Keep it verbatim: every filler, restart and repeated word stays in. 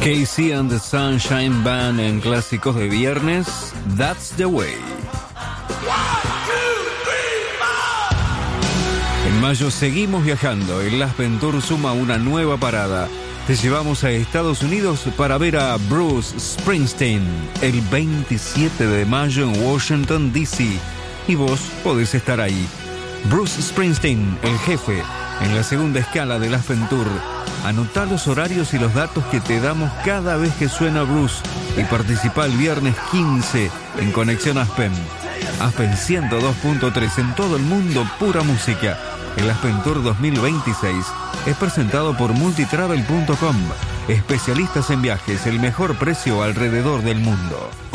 Casey and the Sunshine Band en clásicos de viernes, That's the Way. En mayo seguimos viajando. El Aspen Tour suma una nueva parada. Te llevamos a Estados Unidos para ver a Bruce Springsteen el veintisiete de mayo en Washington, D C Y vos podés estar ahí. Bruce Springsteen, el jefe, en la segunda escala del Aspen Tour. Anotá los horarios y los datos que te damos cada vez que suena Bruce y participa el viernes quince en Conexión Aspen. Aspen ciento dos punto tres en todo el mundo, pura música. El Aspen Tour dos mil veintiséis es presentado por multitravel punto com. Especialistas en viajes, el mejor precio alrededor del mundo.